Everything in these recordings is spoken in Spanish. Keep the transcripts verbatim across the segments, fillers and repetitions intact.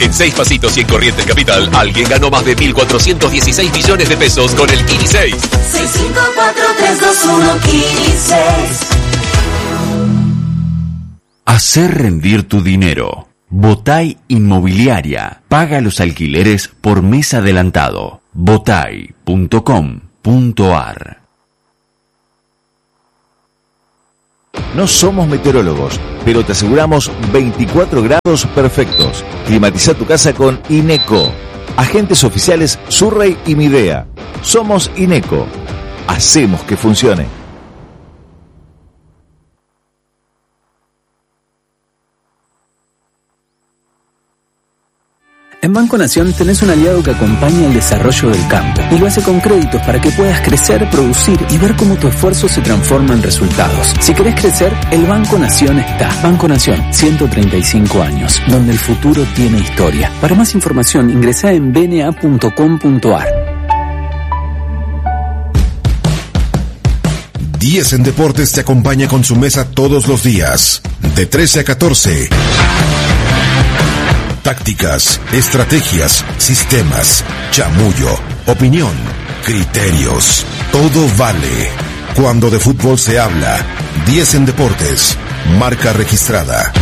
En Seis Pasitos y en Corrientes Capital, alguien ganó más de mil cuatrocientos dieciséis millones de pesos con el Kini seis. seis cinco cuatro tres dos uno Kini seis. Hacer rendir tu dinero. Botay Inmobiliaria. Paga los alquileres por mes adelantado. botay punto com punto ar. No somos meteorólogos, pero te aseguramos veinticuatro grados perfectos. Climatiza tu casa con Ineco. Agentes oficiales Surrey y Midea. Somos Ineco. Hacemos que funcione. En Banco Nación tenés un aliado que acompaña el desarrollo del campo y lo hace con créditos para que puedas crecer, producir y ver cómo tu esfuerzo se transforma en resultados. Si querés crecer, el Banco Nación está. Banco Nación, ciento treinta y cinco años, donde el futuro tiene historia. Para más información, ingresá en b n a punto com punto ar. diez en Deportes te acompaña con su mesa todos los días, de trece a catorce. Tácticas, estrategias, sistemas, chamullo, opinión, criterios. Todo vale. Cuando de fútbol se habla, diez en Deportes, marca registrada.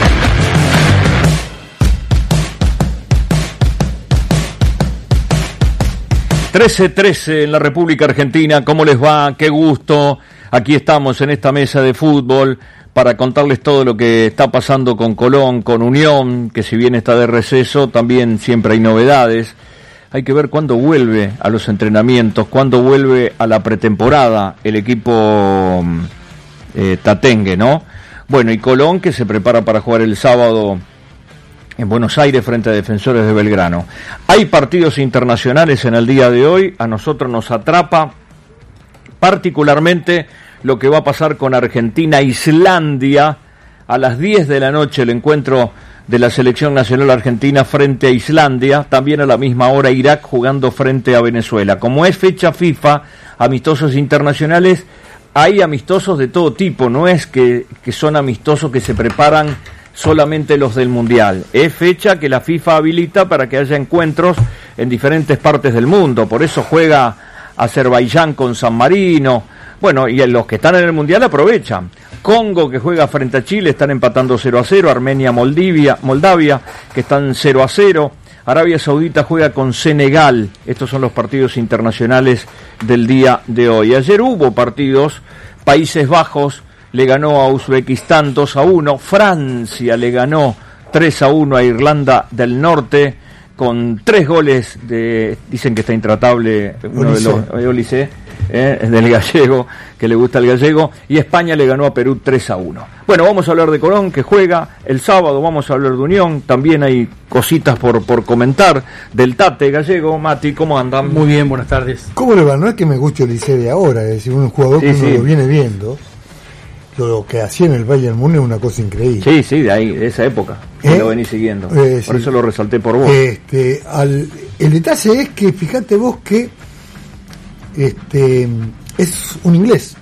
trece trece en la República Argentina. ¿Cómo les va? Qué gusto. Aquí estamos en esta mesa de fútbol para contarles todo lo que está pasando con Colón, con Unión, que si bien está de receso, también siempre hay novedades. Hay que ver cuándo vuelve a los entrenamientos, cuándo vuelve a la pretemporada el equipo eh, tatengue, ¿no? Bueno, y Colón que se prepara para jugar el sábado en Buenos Aires frente a Defensores de Belgrano. Hay partidos internacionales en el día de hoy. A nosotros nos atrapa particularmente lo que va a pasar con Argentina-Islandia a las diez de la noche, el encuentro de la selección nacional argentina frente a Islandia, también a la misma hora Irak jugando frente a Venezuela. Como es fecha FIFA, amistosos internacionales, hay amistosos de todo tipo, no es que, que son amistosos que se preparan solamente los del Mundial, es fecha que la FIFA habilita para que haya encuentros en diferentes partes del mundo, por eso juega Azerbaiyán con San Marino. Bueno, y los que están en el Mundial aprovechan. Congo, que juega frente a Chile, están empatando cero a cero. Armenia, Moldavia, Moldavia, que están cero a cero. Arabia Saudita juega con Senegal. Estos son los partidos internacionales del día de hoy. Ayer hubo partidos. Países Bajos le ganó a Uzbekistán dos a uno. Francia le ganó tres a uno a Irlanda del Norte, con tres goles de... Dicen que está intratable uno de los... Olise. Eh, del gallego, que le gusta el gallego, y España le ganó a Perú tres a uno. Bueno, vamos a hablar de Colón, que juega el sábado, vamos a hablar de Unión, también hay cositas por, por comentar, del Tate gallego. Mati, ¿cómo andan? Muy bien, buenas tardes. ¿Cómo le va? No es que me guste el Licey de ahora, es decir, un jugador sí, que uno sí. lo viene viendo, lo que hacía en el Bayern Múnich es una cosa increíble. Sí, sí, de ahí, de esa época, ¿Eh? lo venís siguiendo, eh, por sí. eso lo resalté por vos. Este, al, el detalle es que, fíjate vos que Este es un inglés,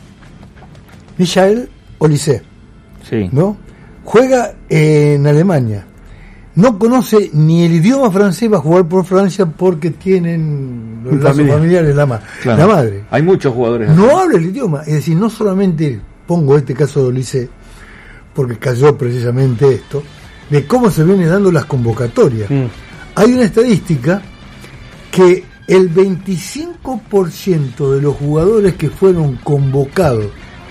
Michael Olise, sí. ¿no? Juega en Alemania, no conoce ni el idioma francés, va a jugar por Francia porque tienen los lazos familia. familiares la, ma- claro. la madre. Hay muchos jugadores. No así. habla el idioma, es decir, no solamente pongo este caso de Olise porque cayó precisamente esto de cómo se vienen dando las convocatorias. Mm. Hay una estadística que el veinticinco por ciento de los jugadores que fueron convocados,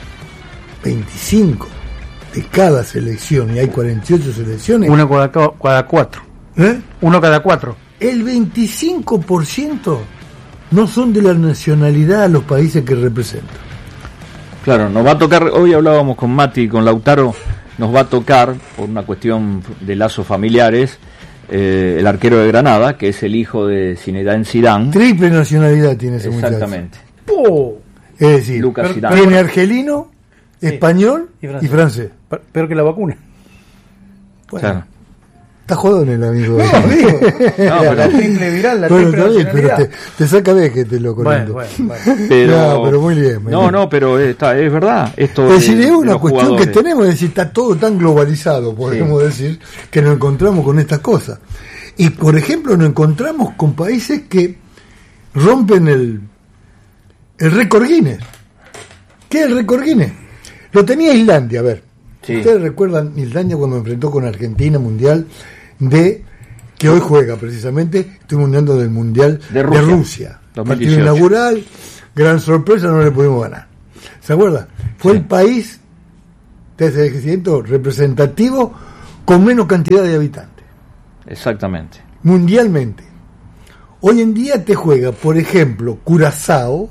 veinticinco de cada selección, y hay cuarenta y ocho selecciones. Uno cada, cada cuatro. ¿Eh? Uno cada cuatro. El veinticinco por ciento no son de la nacionalidad a los países que representan. Claro, nos va a tocar, hoy hablábamos con Mati y con Lautaro, nos va a tocar, por una cuestión de lazos familiares, Eh, el arquero de Granada, que es el hijo de Zinedine Zidane. Triple nacionalidad tiene ese Exactamente. muchacho. Oh. Es decir, Lucas Zidane. Tiene argelino, sí. español y francés. y francés. Peor que la vacuna. Bueno, claro. Está jodón el amigo. No, digo. No, pero la triple viral, la bueno, triple bien, pero nacionalidad. te, te saca de que te lo comento. Bueno, bueno, bueno. Pero, no, pero muy bien. Muy no, bien. no, pero está, es verdad. Esto Es decir, de- es de una los cuestión jugadores. que tenemos, es decir, está todo tan globalizado, podemos decir, que nos encontramos con estas cosas. Y, por ejemplo, nos encontramos con países que rompen el, el récord Guinness. ¿Qué es el récord Guinness? Lo tenía Islandia, a ver. Sí. Ustedes recuerdan Islandia cuando enfrentó con Argentina Mundial de que hoy juega precisamente, estoy hablando del Mundial De de Rusia. Rusia. dos mil Partido dieciocho. inaugural, gran sorpresa, no le pudimos ganar. ¿Se acuerda? Fue Sí. el país desde el siento representativo con menos cantidad de habitantes, Exactamente. mundialmente. Hoy en día te juega, por ejemplo, Curazao.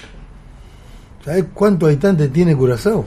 ¿Sabes cuántos habitantes tiene Curazao?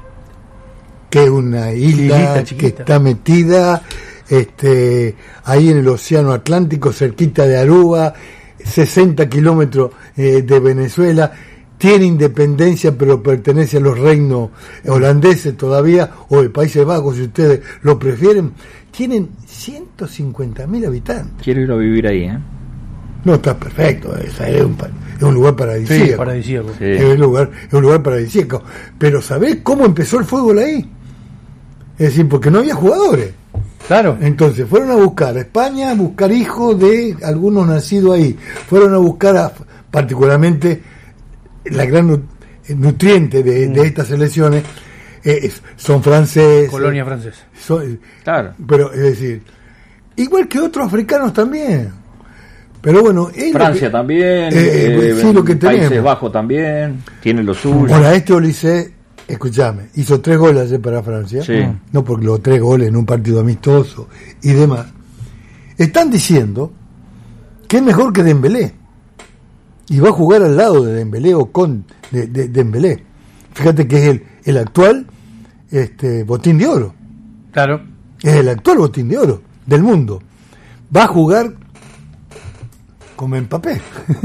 Que es una isla Islita que chiquita. está metida este, ahí en el Océano Atlántico, cerquita de Aruba, sesenta kilómetros eh, de Venezuela. Tiene independencia, pero pertenece a los reinos holandeses todavía, o de Países Bajos, si ustedes lo prefieren. Tienen ciento cincuenta mil habitantes. Quiero ir a vivir ahí, ¿eh? No, está perfecto, es, es, un, pa- es un lugar paradisíaco. Sí, paradisíaco. Sí. Es un lugar, es un lugar paradisíaco. Pero ¿sabés cómo empezó el fútbol ahí? Es decir, porque no había jugadores. Claro. Entonces fueron a buscar a España, a buscar hijos de algunos nacidos ahí. Fueron a buscar a, particularmente la gran nu- nutriente de, de estas selecciones eh, es- son franceses. Colonia francesa. son- Claro. pero es decir, igual que otros africanos también. Pero bueno, es lo Francia que- también, eh, eh, sí, lo que Países tenemos. Bajos también, tiene lo suyo. Ahora, este Olise, escúchame, hizo tres goles ayer para Francia. Sí. No porque los tres goles en un partido amistoso y demás. Están diciendo que es mejor que Dembélé. Y va a jugar al lado de Dembélé o con de, de, Dembélé. Fíjate que es el, el actual este, botín de oro. Claro. Es el actual botín de oro del mundo. Va a jugar como Mbappé.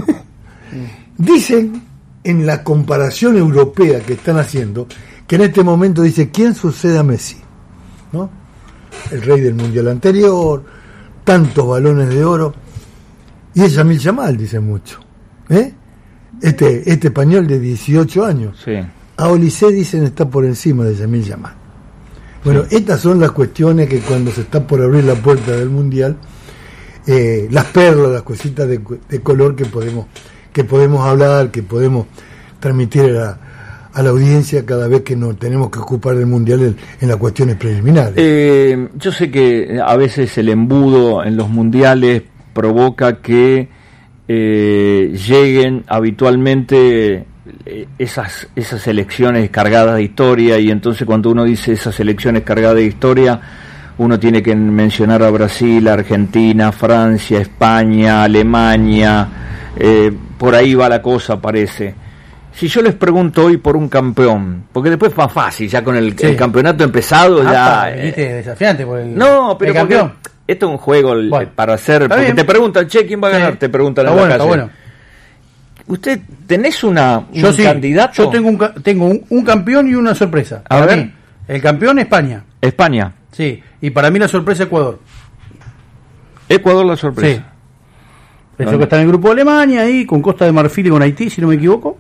Dicen en la comparación europea que están haciendo que en este momento dice quién sucede a Messi, ¿no? El rey del mundial anterior, tantos balones de oro, y es Yamil Yamal, dicen mucho, ¿eh? Este, este español de dieciocho años. Sí. A Olise dicen está por encima de Yamil Yamal. Bueno, estas son las cuestiones que cuando se está por abrir la puerta del mundial, eh, las perlas, las cositas de, de color que podemos que podemos hablar, que podemos transmitir a la, a la audiencia cada vez que nos tenemos que ocupar del mundial en, en las cuestiones preliminares. Eh, yo sé que a veces el embudo en los mundiales provoca que eh, lleguen habitualmente eh, esas esas elecciones cargadas de historia, y entonces cuando uno dice esas elecciones cargadas de historia, uno tiene que mencionar a Brasil, Argentina, Francia, España, Alemania, eh, por ahí va la cosa, parece. Si yo les pregunto hoy por un campeón, porque después es más fácil, ya con el, Sí. el campeonato empezado, Ah, ya... pa, viniste desafiante por el, No, pero el porque campeón. esto es un juego el- Bueno, para hacer, está porque bien. te preguntan, che, ¿quién va a ganar? Sí. Te preguntan Está en la bueno, calle. está bueno. ¿Usted tenés una, Yo un sí, candidato? yo tengo un, ca- tengo un, un campeón y una sorpresa. A Para ver. mí, el campeón España, España. sí, y para mí la sorpresa Ecuador. Ecuador la sorpresa. Sí. Pensó que está en el grupo de Alemania ahí, con Costa de Marfil y con Haití, si no me equivoco.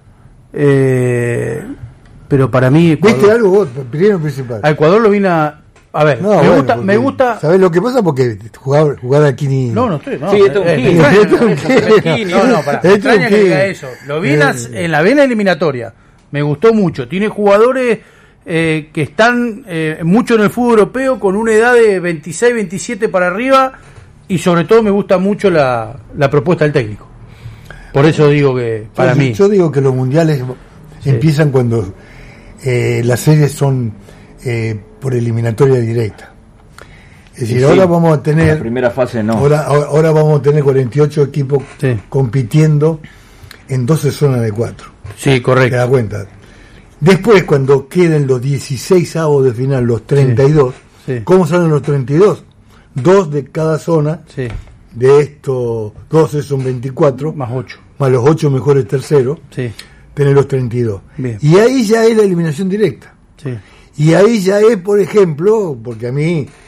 Eh, pero para mí Ecuador, ¿Viste algo vos, primero principal? a Ecuador lo vine a... A ver, No, me, bueno, gusta, porque me gusta... ¿sabés lo que pasa? Porque jugar, jugar aquí ni... No, no estoy... No, Sí, esto es un eh, kini. me extraña, Esto es un me extraña, kini. No, no, pará. Esto Me es un extraña que kini. diga eso. Lo vi en, las- Eh. en la vena eliminatoria. Me gustó mucho. Tiene jugadores eh, que están eh, mucho en el fútbol europeo con una edad de veintiséis, veintisiete para arriba, y sobre todo me gusta mucho la, la propuesta del técnico. Por eso digo que para yo, mí... yo digo que los mundiales empiezan cuando eh, las series son eh, por eliminatoria directa. Es decir, Sí, ahora sí. vamos a tener... La primera fase no. Ahora, ahora ahora vamos a tener cuarenta y ocho equipos Sí. compitiendo en doce zonas de cuatro. Sí, ¿Te correcto. das cuenta? Después, cuando queden los dieciséis avos de final, los treinta y dos, Sí. ¿cómo salen los treinta y dos? Dos de cada zona. Sí, De estos doce son veinticuatro, más ocho. más los ocho mejores terceros, Sí, tenés los treinta y dos. Bien. Y ahí ya es la eliminación directa. sí. Y ahí ya es, por ejemplo, porque a mí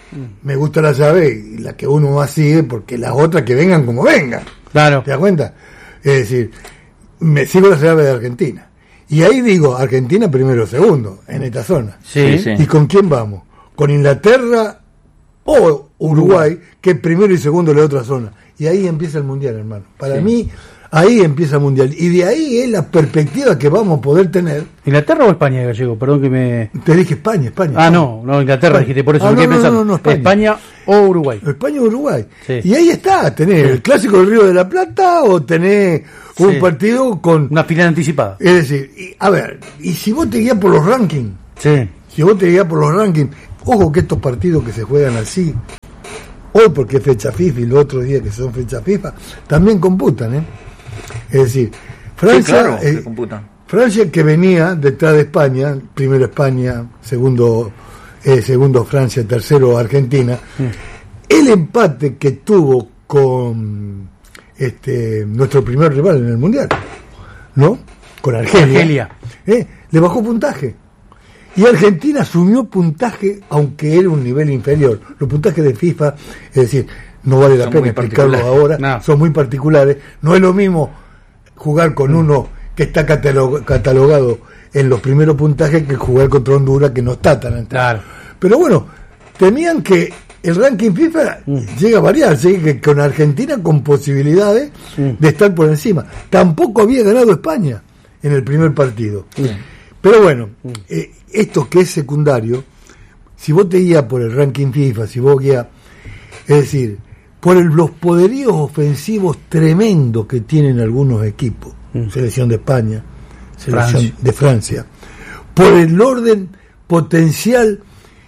me gusta la llave y la que uno más sigue, porque las otras que vengan como vengan. Claro. ¿Te das cuenta? Es decir, me sigo la llave de Argentina. Y ahí digo, Argentina primero o segundo, en esta zona. Sí, sí. ¿Y con quién vamos? ¿Con Inglaterra o Uruguay, que es primero y segundo de la otra zona? Y ahí empieza el Mundial, hermano. Para sí. mí, ahí empieza el Mundial. Y de ahí es la perspectiva que vamos a poder tener. ¿Inglaterra o España, Gallego? Perdón que me... Te dije España, España. Ah, España. no, no, Inglaterra, España. dijiste, por eso ah, me no, quedé no, pensando. No, no, España. España o Uruguay. España o Uruguay. Sí. Y ahí está, tenés sí. el Clásico del Río de la Plata o tenés un sí. partido con... Una final anticipada. Es decir, y, a ver, y si vos te guías por los rankings, sí. si vos te guías por los rankings, ojo que estos partidos que se juegan así, hoy porque es fecha FIFA y los otros días que son fecha FIFA, también computan, ¿eh? Es decir, Francia, sí, claro, eh, computan. Francia que venía detrás de España, primero España, segundo, eh, segundo Francia, tercero Argentina, sí. el empate que tuvo con este nuestro primer rival en el Mundial, ¿no? Con Argelia, Argelia. ¿eh? le bajó puntaje. Y Argentina asumió puntaje, aunque era un nivel inferior. Los puntajes de FIFA, es decir, no vale la son pena explicarlos ahora, no. son muy particulares. No es lo mismo jugar con mm. uno que está catalog- catalogado en los primeros puntajes que jugar contra Honduras, que no está tan antes. Claro. Pero bueno, temían que el ranking FIFA mm. llega a variar, ¿sí? Que con Argentina con posibilidades mm. de estar por encima. Tampoco había ganado España en el primer partido. Mm. Pero bueno, mm. eh, esto que es secundario, si vos te guías por el ranking FIFA, si vos guías, es decir, por el, los poderíos ofensivos tremendos que tienen algunos equipos, mm. selección de España, selección Francia. de Francia, por el orden potencial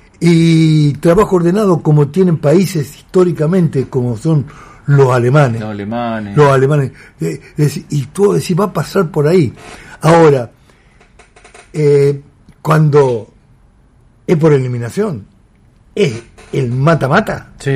y trabajo ordenado como tienen países históricamente como son los alemanes. Los alemanes. Los alemanes. Eh, es, y tú decís, va a pasar por ahí. Ahora, eh, cuando es por eliminación, es el mata-mata. Sí.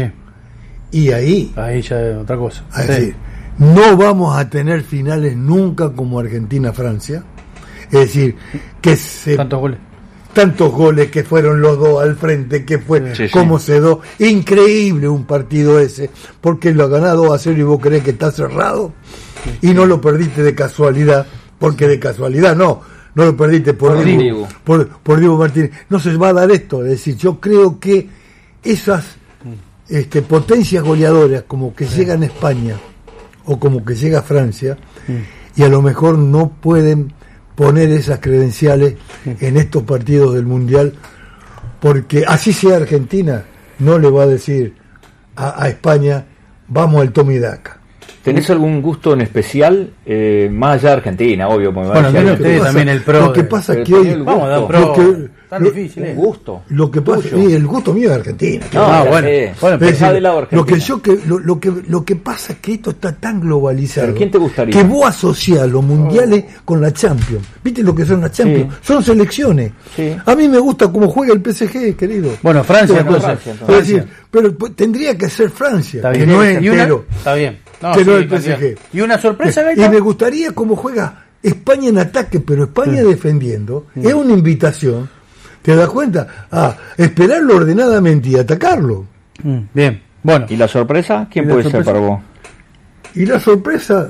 Y ahí... Ahí ya es otra cosa. Es sí. decir, no vamos a tener finales nunca como Argentina-Francia. Es decir, que se... Tantos goles. Tantos goles que fueron los dos al frente, que fue sí, como sí. se dio. Increíble un partido ese, porque lo ha ganado dos a cero y vos creés que está cerrado y no lo perdiste de casualidad, porque de casualidad no, no lo perdiste por, por Diego, Diego. Por, por Diego Martínez. No se va a dar esto, es decir, yo creo que esas este, potencias goleadoras como que sí. llegan a España o como que llega a Francia sí. y a lo mejor no pueden poner esas credenciales en estos partidos del Mundial, porque así sea Argentina, no le va a decir a, a España, vamos al toma y daca. ¿Tenés algún gusto en especial, eh, más allá de Argentina, obvio? Porque bueno, tiene ustedes también el pro. Lo que pasa es que hoy... Vamos a dar pro. Lo que, tan lo, difícil, ¿eh? gusto. Lo que pasa, sí, el gusto mío es Argentina. No, ah, bueno. Eh, bueno es decir, del lado Argentina. Lo que yo que lo, lo que lo que pasa es que esto está tan globalizado. ¿Pero quién te gustaría? Que vos asociás los mundiales oh. con la Champions. ¿Viste lo que son las Champions? Sí. Son selecciones. Sí. A mí me gusta cómo juega el P S G, querido. Bueno, Francia, bueno, entonces. Francia, entonces. Es decir, pero pues, tendría que ser Francia. Está bien. Que no es ¿Y una? entero. Está bien. No, que sí, no es el P S G. ¿Y una sorpresa, Y Gaita? me gustaría cómo juega España en ataque, pero España sí. defendiendo. Sí. Es una invitación. ¿Te das cuenta? A esperarlo ordenadamente y atacarlo. Mm, bien, bueno. ¿Y la sorpresa? ¿Quién puede sorpresa? ser para vos? Y la sorpresa...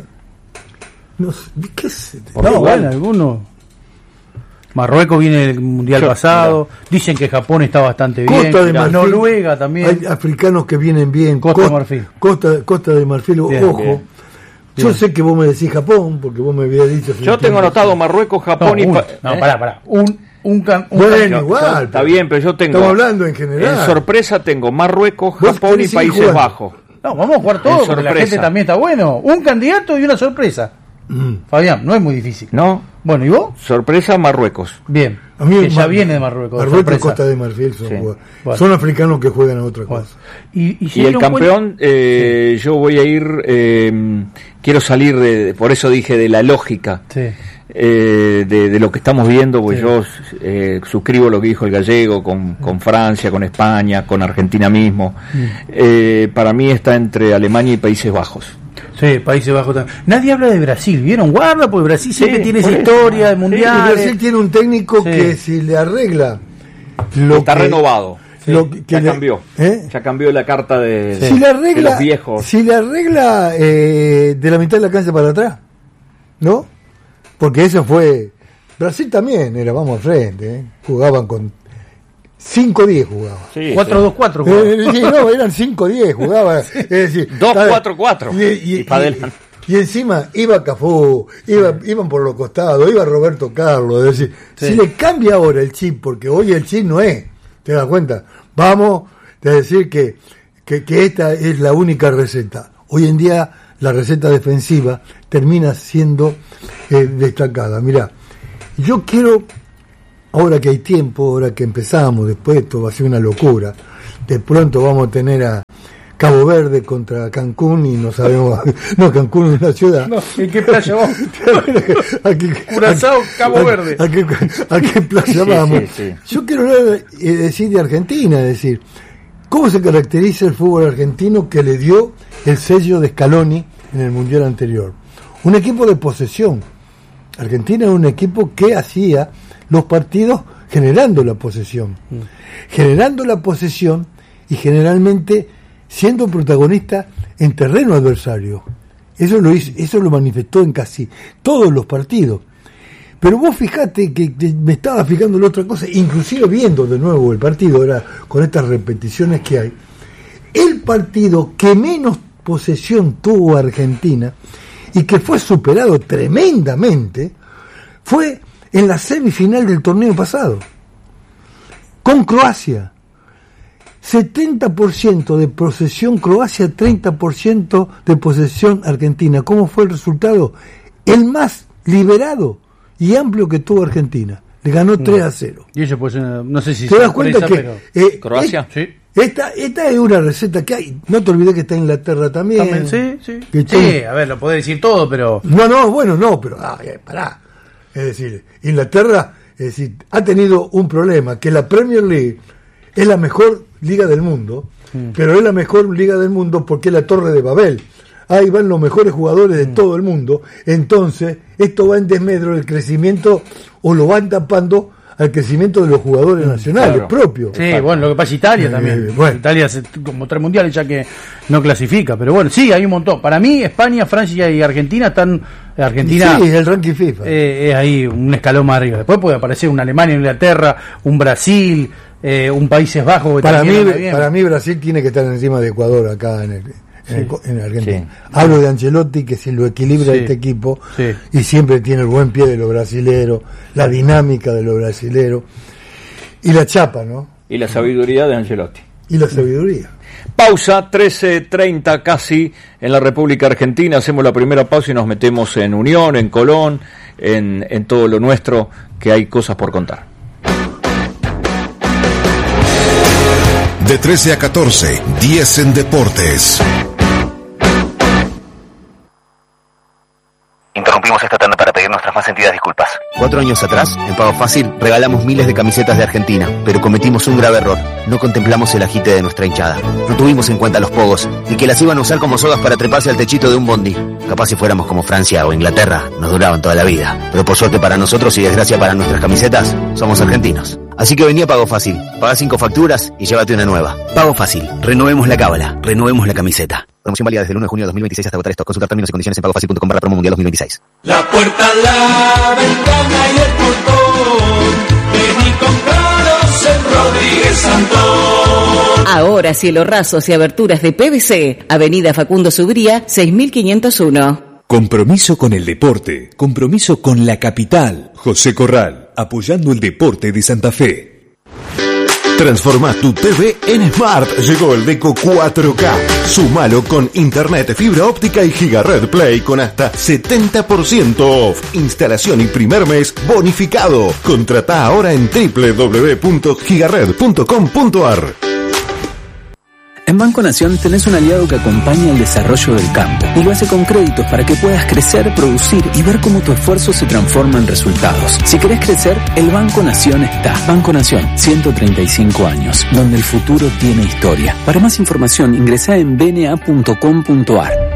No sé, ¿qué es? No, bueno, algunos... Marruecos viene el mundial sí, pasado. Mira. Dicen que Japón está bastante bien. Costa de Marfil, Noruega también. Hay africanos que vienen bien. Costa, Costa de Marfil. Costa, Costa de Marfil, bien, ojo. Bien. Yo bien. sé que vos me decís Japón, porque vos me habías dicho... Yo tengo anotado Marruecos, Japón no, y... Un, pa- no, ¿eh? pará, pará. Un... Un can, un bueno, can, igual. Está bien, pero yo tengo... Estamos hablando en general. En sorpresa tengo Marruecos, Japón y Países jugando? Bajos. No, vamos a jugar todo, porque la gente también está bueno. Un candidato y una sorpresa. Mm. Fabián, no es muy difícil. No. Bueno, ¿y vos? Sorpresa, Marruecos. Bien. A mí que ya Mar- viene de Marruecos. Marruecos y Costa de Marfil son, sí. bueno. son africanos que juegan a otra bueno. cosa. Y, y, y el campeón, eh, sí. yo voy a ir, eh, quiero salir, de, por eso dije de la lógica. Sí. Eh, de, de lo que estamos viendo, pues sí. yo eh, suscribo lo que dijo el Gallego con, con Francia, con España, con Argentina mismo. Mm. Eh, para mí está entre Alemania y Países Bajos. Sí, Países Bajos también. Nadie habla de Brasil, ¿vieron? Guarda, porque Brasil sí, siempre tiene esa historia de mundial. Sí, Brasil tiene un técnico sí. que si le arregla lo está que, renovado. Sí, lo que, ya le, cambió. ¿eh? Ya cambió la carta de, si la regla, de los viejos. Si la regla eh, de la mitad de la cancha para atrás, ¿no? Porque eso fue... Brasil también era, vamos al frente, ¿eh? Jugaban con cinco diez jugaban. Sí, cuatro dos cuatro Eh, sí, no, eran cinco diez jugaban. Es decir, dos cuatro cuatro. Y, y, y, pa' adelante. y encima iba Cafú, iba, iban por los costados, iba Roberto Carlos. Es decir, Sí. si le cambia ahora el chip, porque hoy el chip no es, ¿te das cuenta? Vamos a decir que, que, que esta es la única receta. Hoy en día la receta defensiva termina siendo eh, destacada. Mirá, yo quiero, ahora que hay tiempo, ahora que empezamos, después esto va a ser una locura, de pronto vamos a tener a Cabo Verde contra Cancún y no sabemos, no, Cancún es una ciudad. No, ¿en qué playa vamos? ¿A qué, Curazao, Cabo a, Verde. ¿A qué, a qué playa Sí, vamos? sí, sí. Yo quiero hablar, eh, decir de Argentina, es decir, ¿cómo se caracteriza el fútbol argentino que le dio el sello de Scaloni en el Mundial anterior? Un equipo de posesión. Argentina era un equipo que hacía los partidos generando la posesión. Mm. Generando la posesión y generalmente siendo protagonista en terreno adversario. Eso lo hizo, eso lo manifestó en casi todos los partidos. Pero vos fijate que, que me estaba fijando en otra cosa, inclusive viendo de nuevo el partido, era con estas repeticiones que hay. El partido que menos posesión tuvo Argentina y que fue superado tremendamente fue en la semifinal del torneo pasado, con Croacia. setenta por ciento de posesión Croacia, treinta por ciento de posesión Argentina. ¿Cómo fue el resultado? El más liberado y amplio que tuvo Argentina. Le ganó tres a cero. Y eso pues no sé si te das cuenta que pero... eh, Croacia, sí. Esta, esta es una receta que hay. No te olvides que está Inglaterra también. También, sí, sí. Que Sí, está... a ver, lo podés decir todo, pero... No, no, bueno, no, pero ah, eh, pará. Es decir, Inglaterra es decir, ha tenido un problema, que la Premier League es la mejor liga del mundo, mm. pero es la mejor liga del mundo porque es la Torre de Babel. Ahí van los mejores jugadores de mm. todo el mundo. Entonces, esto va en desmedro del crecimiento, o lo van tapando al crecimiento de los jugadores nacionales claro. propios. Sí, Exacto. bueno, lo que pasa es Italia eh, también. Bueno. Italia hace como tres mundiales ya que no clasifica, pero bueno, sí, hay un montón. Para mí, España, Francia y Argentina están... Argentina sí, el ranking FIFA. Eh, es ahí un escalón más arriba. Después puede aparecer una Alemania, Inglaterra, un Brasil, eh, un Países Bajos. Que para mí, para mí Brasil tiene que estar encima de Ecuador acá en el... En, el, en Argentina. Sí. Hablo de Ancelotti, que se lo equilibra sí. este equipo sí. y siempre tiene el buen pie de los brasileros, la dinámica de los brasileros y la chapa, ¿no? Y la sabiduría de Ancelotti. Y la sabiduría. Pausa, trece treinta casi en la República Argentina. Hacemos la primera pausa y nos metemos en Unión, en Colón, en, en todo lo nuestro, que hay cosas por contar. De trece a catorce, diez en Deportes. Interrumpimos esta tanda para pedir nuestras más sentidas disculpas. Cuatro años atrás, en Pago Fácil, regalamos miles de camisetas de Argentina, pero cometimos un grave error. No contemplamos el agite de nuestra hinchada. No tuvimos en cuenta los pogos, ni que las iban a usar como sogas para treparse al techito de un bondi. Capaz si fuéramos como Francia o Inglaterra, nos duraban toda la vida. Pero por suerte para nosotros y desgracia para nuestras camisetas, somos argentinos. Así que vení a Pago Fácil, pagá cinco facturas y llévate una nueva. Pago Fácil, renovemos la cábala, renovemos la camiseta. Promoción válida desde el uno de junio de dos mil veintiséis hasta agotar esto. Consultar términos y condiciones en pagofacil punto com barra promo mundial dos mil veintiséis. La puerta, la ventana y el portón. Vení compraros en Rodríguez Santón. Ahora cielo rasos y aberturas de P V C. Avenida Facundo Subría, seis mil quinientos uno. Compromiso con el deporte. Compromiso con la capital. José Corral, apoyando el deporte de Santa Fe. Transforma tu T V en Smart. Llegó el Deco cuatro K. Súmalo con internet, fibra óptica y Gigared Play con hasta setenta por ciento off. Instalación y primer mes bonificado. Contratá ahora en doble u doble u doble u punto gigared punto com punto a r. En Banco Nación tenés un aliado que acompaña el desarrollo del campo y lo hace con créditos para que puedas crecer, producir y ver cómo tu esfuerzo se transforma en resultados. Si querés crecer, el Banco Nación está. Banco Nación, ciento treinta y cinco años, donde el futuro tiene historia. Para más información, ingresá en b n a punto com punto a r.